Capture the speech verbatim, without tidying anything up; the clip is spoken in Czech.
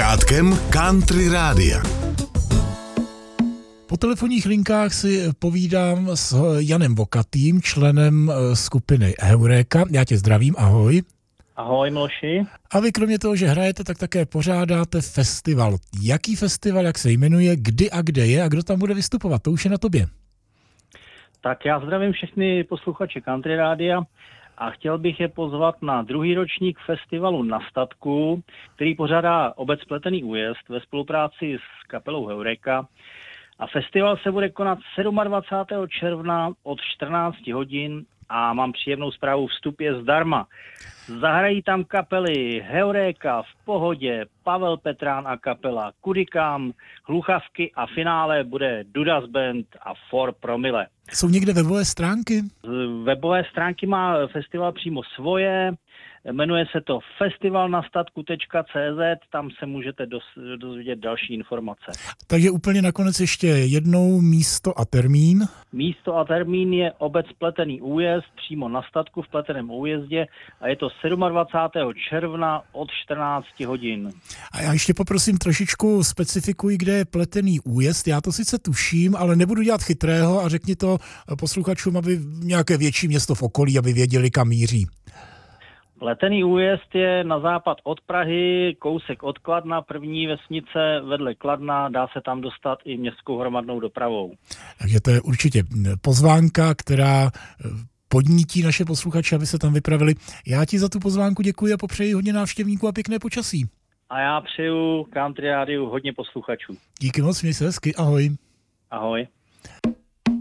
Začátkem country rádia. Po telefonních linkách si povídám s Janem Vokatým, členem skupiny Heureka. Já tě zdravím, ahoj. Ahoj, Miloši. A vy kromě toho, že hrajete, tak také pořádáte festival. Jaký festival, jak se jmenuje, kdy a kde je a kdo tam bude vystupovat? To už je na tobě. Tak já zdravím všechny posluchače Country Rádia a chtěl bych je pozvat na druhý ročník festivalu Na statku, který pořádá obec Pletený Újezd ve spolupráci s kapelou Heureka. A festival se bude konat dvacátého sedmého června od čtrnáct hodin a mám příjemnou zprávu, vstup je zdarma. Zahrají tam kapely Heureka, V pohodě, Pavel Petrán a kapela Kudikám, Hluchavky a finále bude Dudas Band a For Promile. Jsou někde webové stránky? Webové stránky má festival přímo svoje, jmenuje se to festivalnastatku tečka cé zet, tam se můžete doz- dozvědět další informace. Takže úplně nakonec ještě jednou místo a termín. Místo a termín je obec Pletený Újezd, přímo na statku v Pleteném Újezdě a je to dvacátého sedmého června od čtrnáct hodin. A já ještě poprosím trošičku specifikuj, kde je Pletený Újezd. Já to sice tuším, ale nebudu dělat chytrého a řekni to posluchačům, aby nějaké větší město v okolí, aby věděli, kam míří. Pletený Újezd je na západ od Prahy, kousek od Kladna, první vesnice vedle Kladna, dá se tam dostat i městskou hromadnou dopravou. Takže to je určitě pozvánka, která podnítí naše posluchače, aby se tam vypravili. Já ti za tu pozvánku děkuji a popřeji hodně návštěvníků a pěkné počasí. A já přeju Country Rádiu hodně posluchačů. Díky moc, měj se hezky, ahoj. Ahoj.